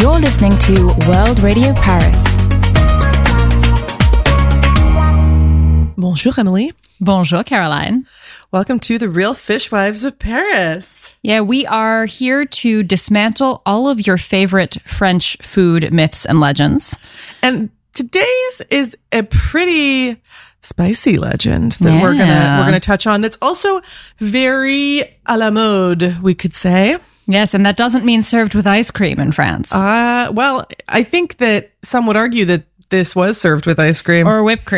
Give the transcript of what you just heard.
You're listening to World Radio Paris. Bonjour, Emily. Bonjour, Caroline. Welcome to the Real Fishwives of Paris. Yeah, we are here to dismantle all of your favorite French food myths and legends. And today's is a pretty spicy legend that we're gonna touch on. That's also very à la mode, we could say. Yes, and that doesn't mean served with ice cream in France. Well, I think that some would argue that this was served with ice cream. Or whipped cream.